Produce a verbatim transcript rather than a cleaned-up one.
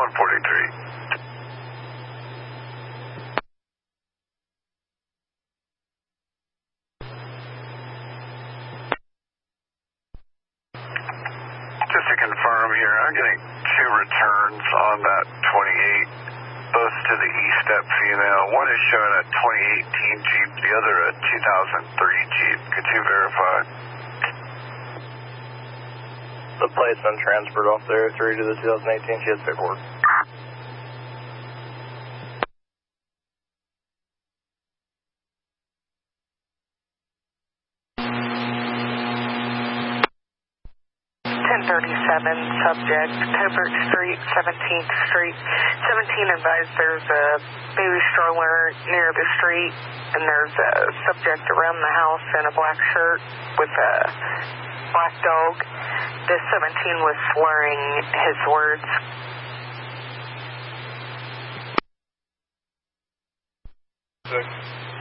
one forty-three. Just to confirm here, I'm getting two returns on that twenty-eight, both to the E-Step female. One is showing a twenty eighteen Jeep, the other a two thousand three Jeep. Could you verify? The plate's been transferred off there through to the two thousand eighteen. She has paperwork. ten thirty-seven, subject, Covert Street, seventeenth Street. seventeen advised there's a baby stroller near the street, and there's a subject around the house in a black shirt with a black dog. This seventeen was slurring his words. Six.